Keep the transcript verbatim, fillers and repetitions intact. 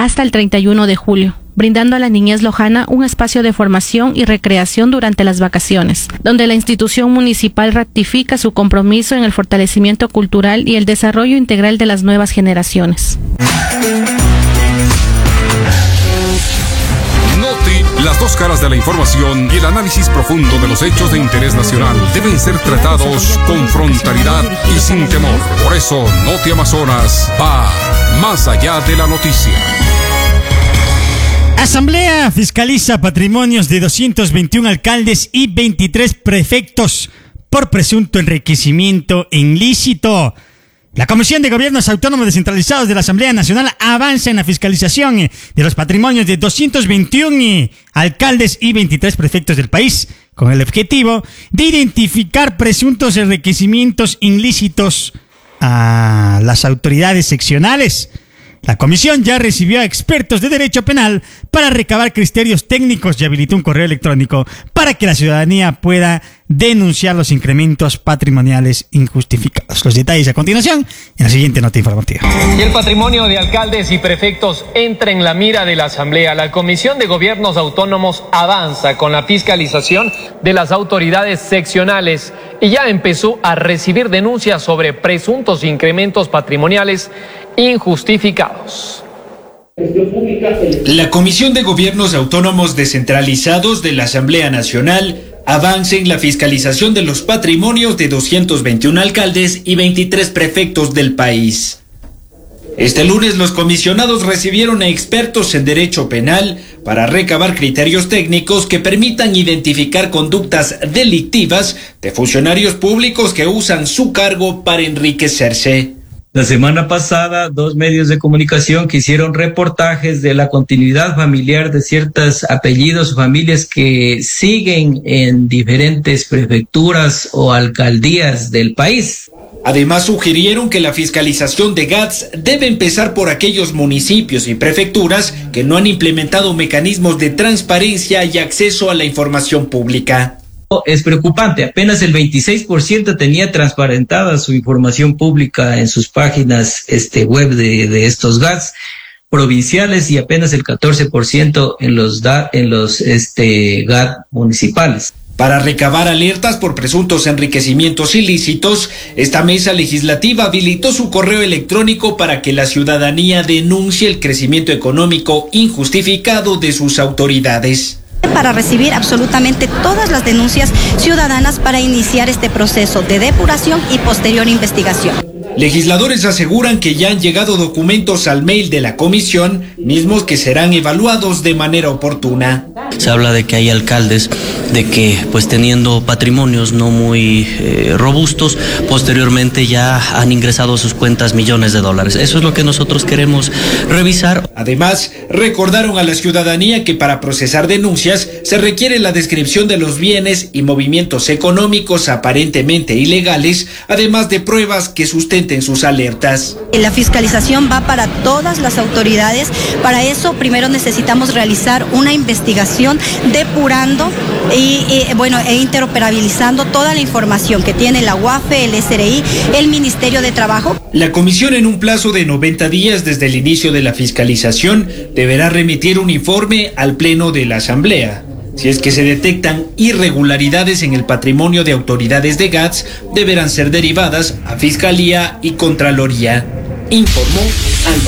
hasta el treinta y uno de julio, brindando a la niñez lojana un espacio de formación y recreación durante las vacaciones, donde la institución municipal ratifica su compromiso en el fortalecimiento cultural y el desarrollo integral de las nuevas generaciones. Noti, las dos caras de la información y el análisis profundo de los hechos de interés nacional deben ser tratados con frontalidad y sin temor. Por eso, Noti Amazonas va más allá de la noticia. Asamblea fiscaliza patrimonios de doscientos veintiún alcaldes y veintitrés prefectos por presunto enriquecimiento ilícito. La Comisión de Gobiernos Autónomos Descentralizados de la Asamblea Nacional avanza en la fiscalización de los patrimonios de doscientos veintiún alcaldes y veintitrés prefectos del país, con el objetivo de identificar presuntos enriquecimientos ilícitos a las autoridades seccionales. La comisión ya recibió a expertos de derecho penal para recabar criterios técnicos y habilitó un correo electrónico para que la ciudadanía pueda denunciar los incrementos patrimoniales injustificados. Los detalles a continuación en la siguiente nota informativa. Y el patrimonio de alcaldes y prefectos entra en la mira de la Asamblea. La Comisión de Gobiernos Autónomos avanza con la fiscalización de las autoridades seccionales y ya empezó a recibir denuncias sobre presuntos incrementos patrimoniales injustificados. La Comisión de Gobiernos Autónomos Descentralizados de la Asamblea Nacional avanza en la fiscalización de los patrimonios de doscientos veintiún alcaldes y veintitrés prefectos del país. Este lunes los comisionados recibieron a expertos en derecho penal para recabar criterios técnicos que permitan identificar conductas delictivas de funcionarios públicos que usan su cargo para enriquecerse. La semana pasada, dos medios de comunicación que hicieron reportajes de la continuidad familiar de ciertos apellidos o familias que siguen en diferentes prefecturas o alcaldías del país. Además, sugirieron que la fiscalización de G A T S debe empezar por aquellos municipios y prefecturas que no han implementado mecanismos de transparencia y acceso a la información pública. Es preocupante, apenas el veintiséis por ciento tenía transparentada su información pública en sus páginas este, web de, de estos G A T S provinciales y apenas el catorce por ciento en los, en los este, G A T municipales. Para recabar alertas por presuntos enriquecimientos ilícitos, esta mesa legislativa habilitó su correo electrónico para que la ciudadanía denuncie el crecimiento económico injustificado de sus autoridades. Para recibir absolutamente todas las denuncias ciudadanas para iniciar este proceso de depuración y posterior investigación. Legisladores aseguran que ya han llegado documentos al mail de la comisión, mismos que serán evaluados de manera oportuna. Se habla de que hay alcaldes de que, pues teniendo patrimonios no muy eh, robustos, posteriormente ya han ingresado a sus cuentas millones de dólares. Eso es lo que nosotros queremos revisar. Además, recordaron a la ciudadanía que para procesar denuncias se requiere la descripción de los bienes y movimientos económicos aparentemente ilegales, además de pruebas que sustenten sus alertas. La fiscalización va para todas las autoridades. Para eso, primero necesitamos realizar una investigación depurando y, y bueno, e interoperabilizando toda la información que tiene la U A F E, el S R I, el Ministerio de Trabajo. La comisión, en un plazo de noventa días desde el inicio de la fiscalización, deberá remitir un informe al Pleno de la Asamblea. Si es que se detectan irregularidades en el patrimonio de autoridades de G A T S, deberán ser derivadas a Fiscalía y Contraloría, informó Alba.